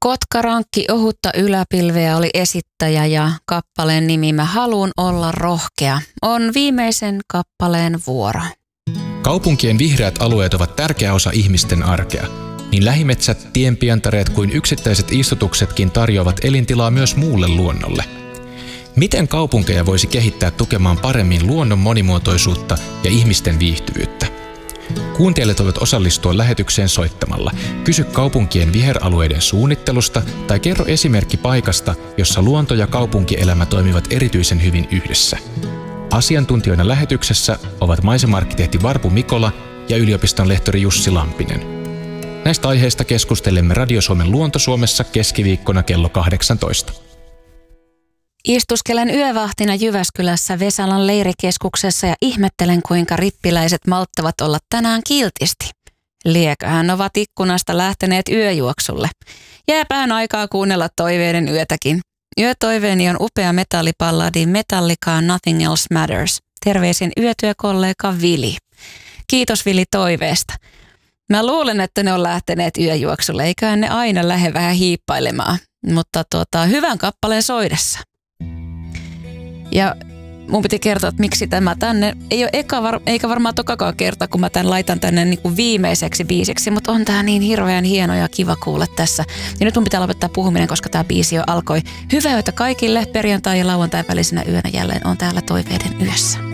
Kotka rankki ohutta yläpilveä oli esittäjä ja kappaleen nimi Mä haluun olla rohkea on viimeisen kappaleen vuoro. Kaupunkien vihreät alueet ovat tärkeä osa ihmisten arkea. Niin lähimetsät, tienpientareet kuin yksittäiset istutuksetkin tarjoavat elintilaa myös muulle luonnolle. Miten kaupunkeja voisi kehittää tukemaan paremmin luonnon monimuotoisuutta ja ihmisten viihtyvyyttä? Kuuntelijat voivat osallistua lähetykseen soittamalla. Kysy kaupunkien viheralueiden suunnittelusta tai kerro esimerkki paikasta, jossa luonto ja kaupunkielämä toimivat erityisen hyvin yhdessä. Asiantuntijoina lähetyksessä ovat maisemarkkitehti Varpu Mikola ja yliopiston lehtori Jussi Lampinen. Näistä aiheista keskustelemme Radio Suomen Luonto-Suomessa keskiviikkona kello 18. Istuskelen yövahtina Jyväskylässä Vesalan leirikeskuksessa ja ihmettelen, kuinka rippiläiset malttavat olla tänään kiltisti. Lieköhän ovat ikkunasta lähteneet yöjuoksulle. Jääpähän aikaa kuunnella toiveiden yötäkin. Yötoiveeni on upea metallipalladi Metallicaa Nothing Else Matters. Terveisin yötyökollega Vili. Kiitos Vili toiveesta. Mä luulen, että ne on lähteneet yöjuoksulle, eiköhän ne aina lähde vähän hiippailemaan, mutta hyvän kappaleen soidessa. Ja mun piti kertoa, että miksi tämä tänne, ei ole eikä varmaan tokakaan kerta, kun mä tämän laitan tänne niin kuin viimeiseksi biisiksi, mutta on tää niin hirveän hieno ja kiva kuulla tässä. Ja nyt mun pitää lopettaa puhuminen, koska tää biisi jo alkoi. Hyvää yötä kaikille, perjantai- ja lauantai välisenä yönä jälleen on täällä toiveiden yössä.